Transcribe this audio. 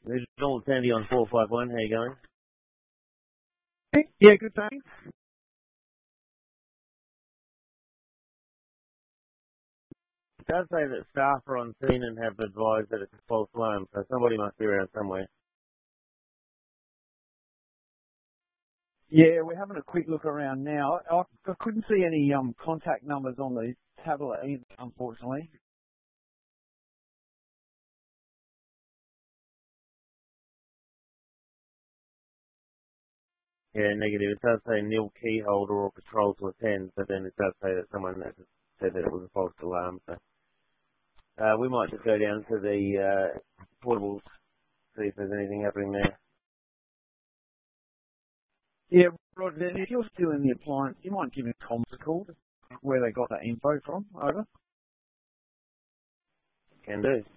Original Sandy on 451. How you going? Yeah, good, thanks. It does say that staff are on scene and have advised that it's a false alarm, so somebody must be around somewhere. Yeah, we're having a quick look around now. I couldn't see any contact numbers on the tablet either, unfortunately. Yeah, negative. It does say nil key holder or patrol to attend, but then it does say that someone has said that it was a false alarm. So we might just go down to the portables, see if there's anything happening there. Yeah, Rod, then if you're still in the appliance, you might give me comms a call where they got that info from, over. Can do.